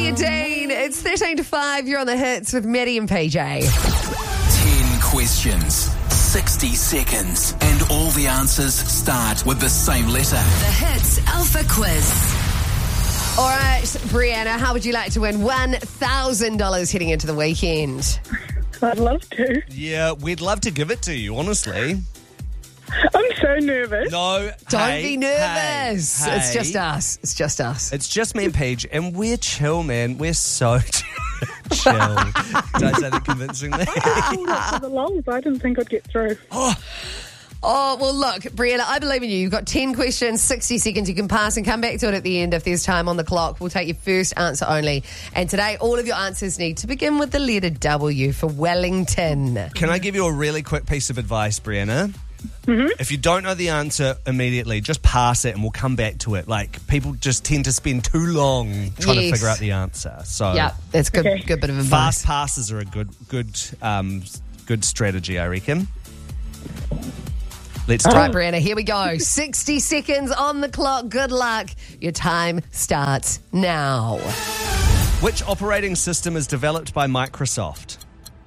you, Dean. It's 13 to 5. You're on the hits with Maddie and PJ. 10 questions, 60 seconds, and all the answers start with the same letter. The Hits Alpha Quiz. All right, Brianna, how would you like to win $1,000 heading into the weekend? I'd love to. Yeah, we'd love to give it to you, honestly. I'm so nervous. No, Don't be nervous. Hey, It's just us. It's just us. It's just me and Paige, and we're chill, man. We're so chill. Did I say that convincingly? For the lulls, I didn't think I'd get through. Oh, well, look, Brianna, I believe in you. You've got 10 questions, 60 seconds. You can pass and come back to it at the end if there's time on the clock. We'll take your first answer only. And today, all of your answers need to begin with the letter W for Wellington. Can I give you a really quick piece of advice, Brianna? Mm-hmm. If you don't know the answer immediately, just pass it and we'll come back to it. Like, people just tend to spend too long trying to figure out the answer. So, yeah, that's good. Okay. Good bit of advice. fast passes are a good strategy, I reckon. Let's do All right, it. Brianna, here we go. 60 seconds on the clock. Good luck. Your time starts now. Which operating system is developed by Microsoft?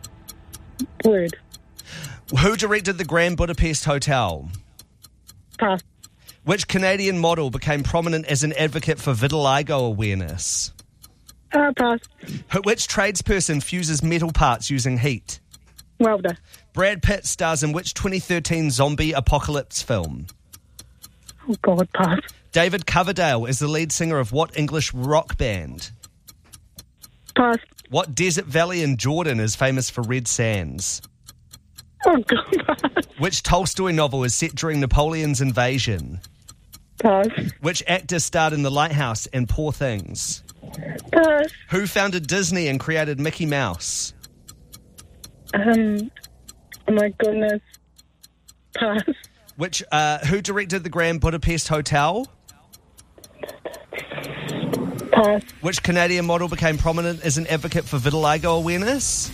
Word. Who directed the Grand Budapest Hotel? Pass. Which Canadian model became prominent as an advocate for vitiligo awareness? Pass. Which tradesperson fuses metal parts using heat? Welder. Brad Pitt stars in which 2013 zombie apocalypse film? Oh, God, pass. David Coverdale is the lead singer of what English rock band? Pass. What desert valley in Jordan is famous for red sands? Oh, God, pass. Which Tolstoy novel is set during Napoleon's invasion? Pass. Which actor starred in The Lighthouse and Poor Things? Pass. Who founded Disney and created Mickey Mouse? Oh, my goodness. Pass. Who directed the Grand Budapest Hotel? Pass. Which Canadian model became prominent as an advocate for vitiligo awareness?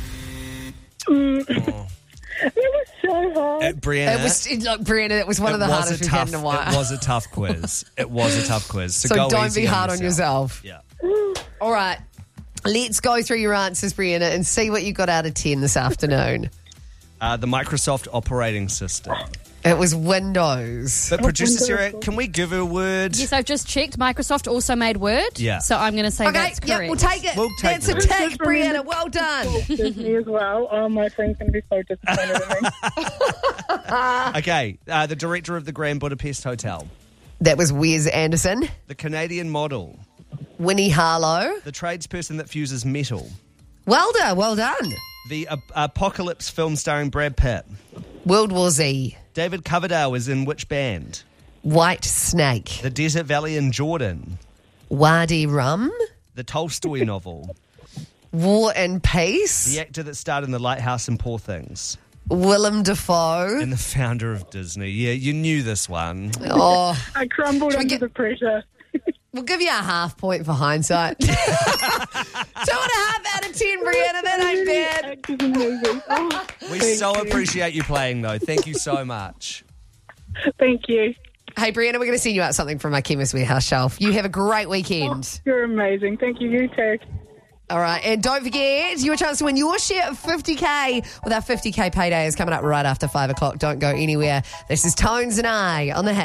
That was so hard. Brianna. Look, Brianna, that was one of the hardest we've had in a while. It was a tough quiz. So So go don't easy be hard on yourself. Yeah. All right. Let's go through your answers, Brianna, and see what you got out of 10 this afternoon. The Microsoft operating system. It was Windows. But producer Sarah, can we give her a word? Yes, I've just checked. Microsoft also made Word. Yeah. So I'm going to say Okay, that's correct. yeah, we'll take it. We'll take That's a Word. tick, Brianna. Well done. Disney as well. Oh, my friend's going to be so disappointed in me. Okay, the director of the Grand Budapest Hotel. That was Wes Anderson. The Canadian model. Winnie Harlow. The tradesperson that fuses metal. Welder, well done. The apocalypse film starring Brad Pitt. World War Z. David Coverdale is in which band? White Snake. The Desert Valley in Jordan. Wadi Rum. The Tolstoy novel. War and Peace. The actor that starred in The Lighthouse and Poor Things. Willem Dafoe. And the founder of Disney. Yeah, you knew this one. Oh, I crumbled Should we under get- the pressure. we'll give you a half point for hindsight. 2.5 out of 10, Brianna. That ain't bad. Actors and movies. Oh, We thank so you. appreciate you playing, though. Thank you so much. Thank you. Hey, Brianna, we're going to send you out something from my Chemist Warehouse shelf. You have a great weekend. You're amazing. Thank you. You too. All right, and don't forget, your chance to win your share of 50K with our 50K payday is coming up right after 5 o'clock. Don't go anywhere. This is Tones and I on the Hit.